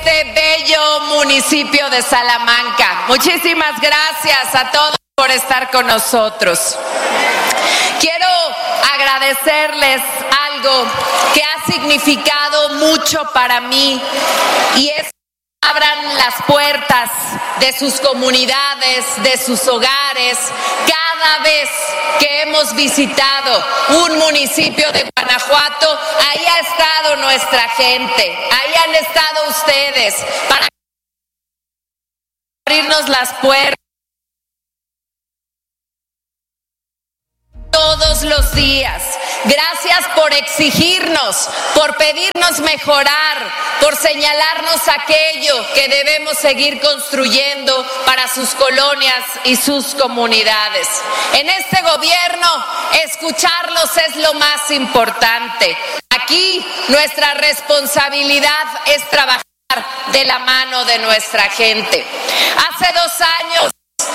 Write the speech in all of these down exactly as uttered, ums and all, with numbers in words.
este bello municipio de Salamanca. Muchísimas gracias a todos por estar con nosotros. Quiero agradecerles algo que ha significado mucho para mí, y es que abran las puertas de sus comunidades, de sus hogares, cada vez que hemos visitado un municipio de Guanajuato. Ahí ha estado nuestra gente, ahí han estado ustedes para abrirnos las puertas todos los días. Gracias por exigirnos, por pedirnos mejorar, por señalarnos aquello que debemos seguir construyendo para sus colonias y sus comunidades. En este gobierno, escucharlos es lo más importante. Aquí nuestra responsabilidad es trabajar de la mano de nuestra gente. Hace dos años,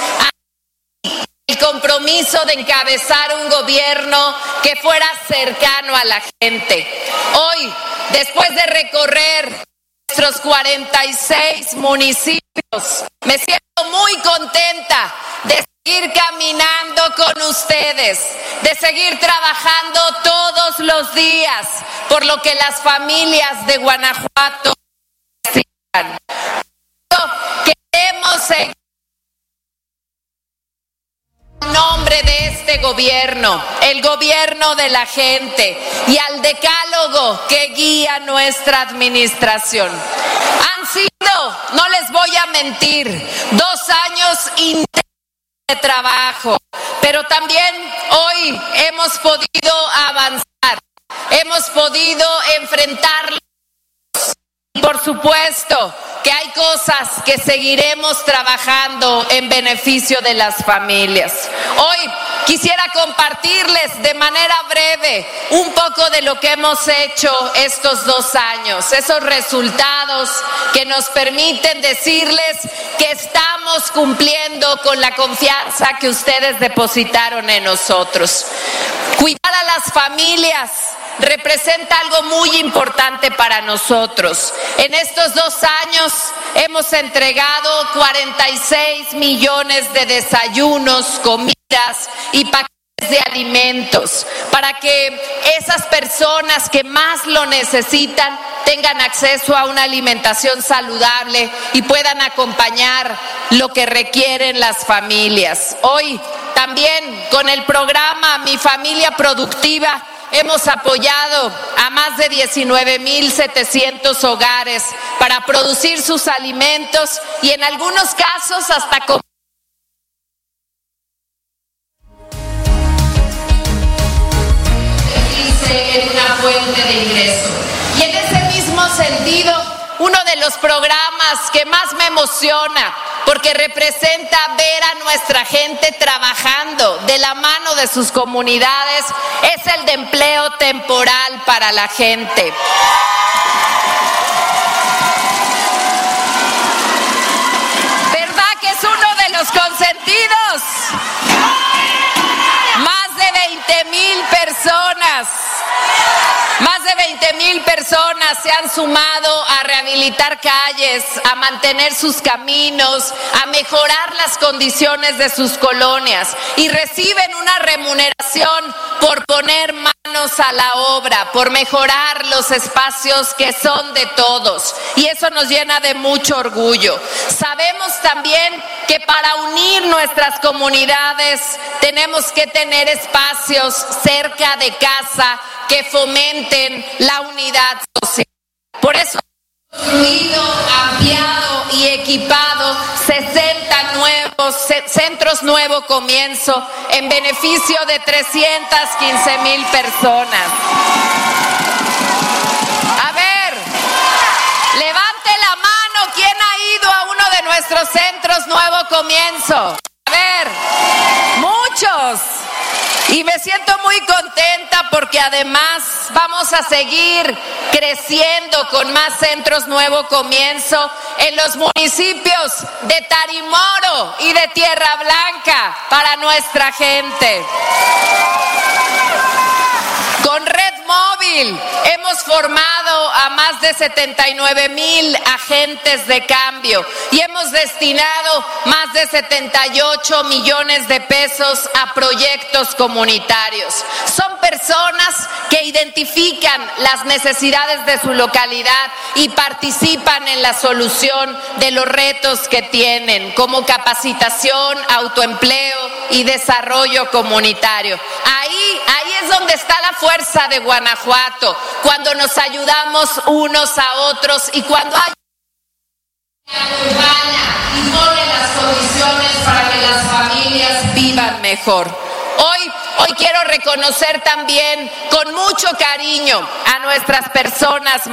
el compromiso de encabezar un gobierno que fuera cercano a la gente. Hoy, después de recorrer nuestros cuarenta y seis municipios, me siento muy contenta de seguir caminando con ustedes, de seguir trabajando todos los días por lo que las familias de Guanajuato necesitan. Queremos seguir en nombre de este gobierno, el gobierno de la gente, y al decálogo que guía nuestra administración. Han sido, no les voy a mentir, dos años intensos de trabajo, pero también hoy hemos podido avanzar, hemos podido enfrentarlos. Por supuesto que hay cosas que seguiremos trabajando en beneficio de las familias. Hoy quisiera compartirles de manera breve un poco de lo que hemos hecho estos dos años, esos resultados que nos permiten decirles que estamos cumpliendo con la confianza que ustedes depositaron en nosotros. Cuidar a las familias representa algo muy importante para nosotros. En estos dos años hemos entregado cuarenta y seis millones de desayunos, comidas y paquetes de alimentos para que esas personas que más lo necesitan tengan acceso a una alimentación saludable y puedan acompañar lo que requieren las familias. Hoy también con el programa Mi Familia Productiva hemos apoyado a más de diecinueve mil setecientos hogares para producir sus alimentos y en algunos casos hasta con en una fuente de ingreso. Y en ese mismo sentido, uno de los programas que más me emociona, porque representa ver a nuestra gente trabajando de la mano de sus comunidades, es el de empleo temporal para la gente. ¿Verdad que es uno de los consentidos? Más de veinte mil personas. Más de veinte mil personas se han sumado a rehabilitar calles, a mantener sus caminos, a mejorar las condiciones de sus colonias y reciben una remuneración por poner manos a la obra, por mejorar los espacios que son de todos. Y eso nos llena de mucho orgullo. Sabemos también que para unir nuestras comunidades tenemos que tener espacios cerca de casa que fomenten la unidad social. Por eso hemos construido, ampliado y equipado sesenta nuevos centros Nuevo Comienzo en beneficio de trescientas quince mil personas. A ver, levante la mano, ¿quién ha ido a uno de nuestros centros Nuevo Comienzo? A ver, muchos. Y me siento muy contenta porque además vamos a seguir creciendo con más centros Nuevo Comienzo en los municipios de Tarimoro y de Tierra Blanca para nuestra gente. Con Red Móvil móvil. Hemos formado a más de setenta y nueve mil agentes de cambio y hemos destinado más de setenta y ocho millones de pesos a proyectos comunitarios. Son personas que identifican las necesidades de su localidad y participan en la solución de los retos que tienen, como capacitación, autoempleo y desarrollo comunitario. Ahí, ahí es donde está la fuerza de Guanajuato, cuando nos ayudamos unos a otros y cuando hay urbana y pone las condiciones para que las familias vivan mejor. Hoy, hoy quiero reconocer también con mucho cariño a nuestras personas